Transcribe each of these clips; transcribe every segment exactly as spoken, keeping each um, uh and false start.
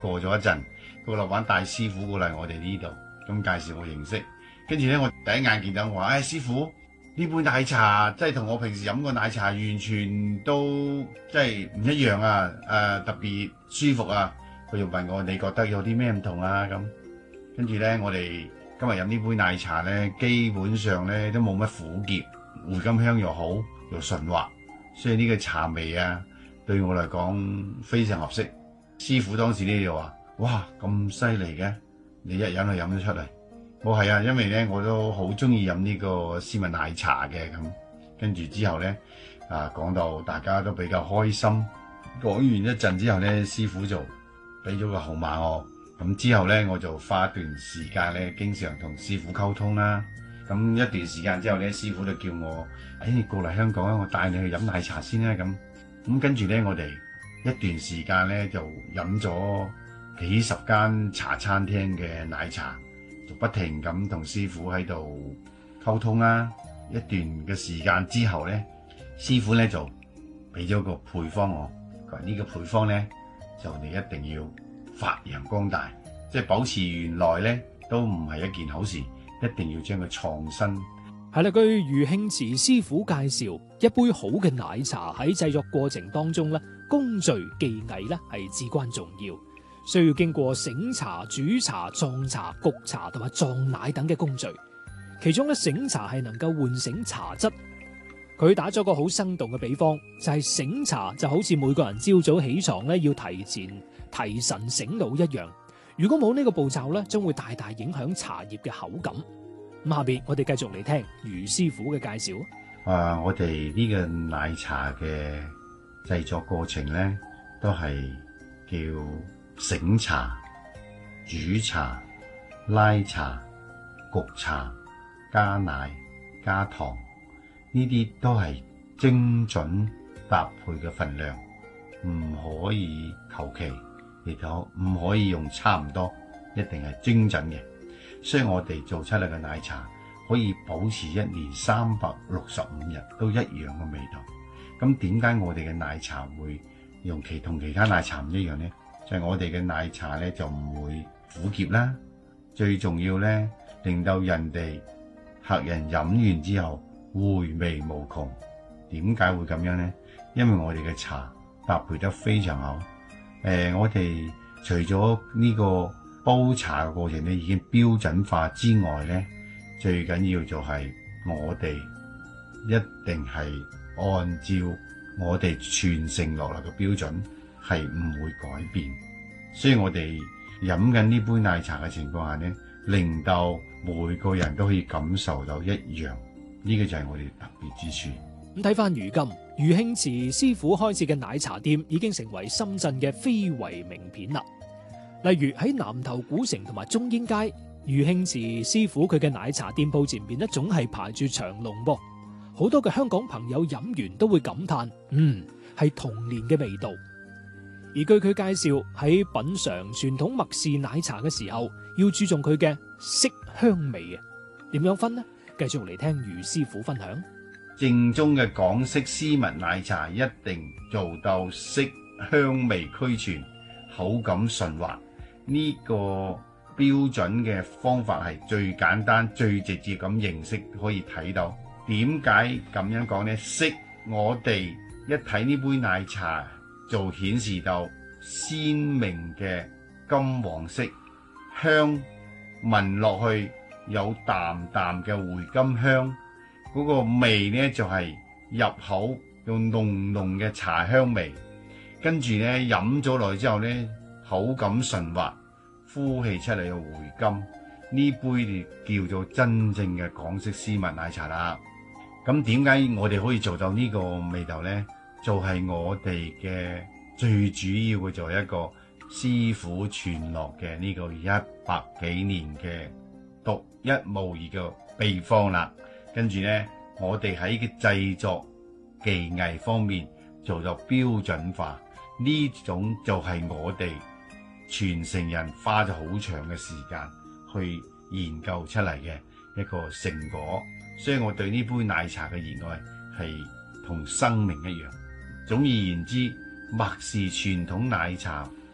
過咗一陣，個老闆帶師傅過嚟我哋呢度，咁介紹我認識。跟住咧，我第一眼見到我話：，誒、哎、師傅，呢杯奶茶即係同我平時飲個奶茶完全都即係唔一樣啊！誒、呃、特別舒服啊！佢又問我：你覺得有啲咩唔同啊？咁跟住咧，我哋今日飲呢杯奶茶咧，基本上咧都冇乜苦澀，回甘香又好，又順滑，所以呢個茶味啊，對我嚟講非常合適。師傅當時咧就話：，哇，咁犀利嘅，你一飲就飲得出嚟。我係啊，因為咧我都好中意飲呢個絲襪奶茶嘅咁。跟住之後咧，啊講到大家都比較開心。講完一陣之後咧，師傅就俾咗個號碼我。咁之後咧，我就花一段時間咧，經常同師傅溝通啦。咁一段時間之後咧，師傅就叫我：，誒、哎，你過嚟香港啊，我帶你去飲奶茶先啦。咁咁跟住咧，我哋一段時間咧就飲咗幾十間茶餐廳嘅奶茶。不停咁同師傅喺度溝通啦，一段嘅時間之後咧，師傅咧就俾咗個配方我，佢話呢個配方咧就你一定要發揚光大，即係保持原來咧都唔係一件好事，一定要將佢創新。 係啦，據余慶慈師傅介紹，一杯好嘅奶茶喺製作過程當中咧，工序技藝咧係至關重要。需要經過醒茶、煮茶、撞茶、焗茶同埋撞奶等嘅工序，其中咧醒茶係能夠喚醒茶質。佢打咗個好生動嘅比方，就係醒茶就好似每個人朝早起床咧要提前提神醒腦一樣。如果冇呢個步驟咧，將會大大影響茶葉嘅口感。咁下邊我哋繼續嚟聽余師傅嘅介紹。 啊，我哋呢個奶茶嘅製作過程咧，都係叫醒茶、煮茶、拉茶、焗茶、加奶、加糖，呢啲都係精準搭配嘅分量，唔可以求其，亦都唔可以用差唔多，一定係精準嘅。所以我哋做出嚟嘅奶茶可以保持一年三百六十五日都一樣嘅味道。咁點解我哋嘅奶茶會用其同其他奶茶唔一樣呢？就係我哋嘅奶茶咧就唔會苦澀啦，最重要咧令到人哋客人飲完之後回味無窮。點解會咁樣呢？因為我哋嘅茶搭配得非常好。誒、呃，我哋除咗呢個煲茶嘅過程咧已經標準化之外咧，最緊要就係我哋一定係按照我哋傳承落嚟嘅標準。係唔會改變，所以我哋飲緊呢杯奶茶嘅情況下呢，令到每個人都可以感受到一樣，呢、這個就係我哋特別之處。 咁睇翻如今，余慶慈師傅開設嘅奶茶店已經成為深圳嘅非遺名片啦。例如喺南頭古城同埋中英街，余慶慈師傅佢嘅奶茶店鋪前面咧，總係排住長龍噃。好多嘅香港朋友飲完都會感嘆，嗯，係童年嘅味道。而據佢介紹，喺品嘗傳統麥氏奶茶嘅時候，要注重佢嘅色香味啊。點樣分呢？繼續嚟聽余師傅分享。 正宗嘅港式絲襪奶茶一定做到色香味俱全，口感順滑。呢個標準嘅方法係最簡單、最直接咁認識可以睇到。點解咁樣講呢？色，我哋一睇呢杯奶茶，就顯示到鮮明嘅金黃色，香聞落去有淡淡嘅回甘香，嗰、那個味呢就係、是、入口有濃濃嘅茶香味，跟住呢飲咗落去之後呢，口感順滑，呼氣出嚟嘅回甘，呢杯就叫做真正嘅港式絲襪奶茶啦。咁點解我哋可以做到呢個味道呢？就係、是、我哋嘅最主要嘅就係一個師傅傳落嘅呢個一百幾年嘅獨一無二嘅秘方啦。跟住呢，我哋喺嘅製作技藝方面做到標準化，呢種就係我哋傳承人花咗好長嘅時間去研究出嚟嘅一個成果。所以我對呢杯奶茶嘅熱愛係同生命一樣。總而言之，麥氏傳統奶茶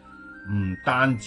唔單止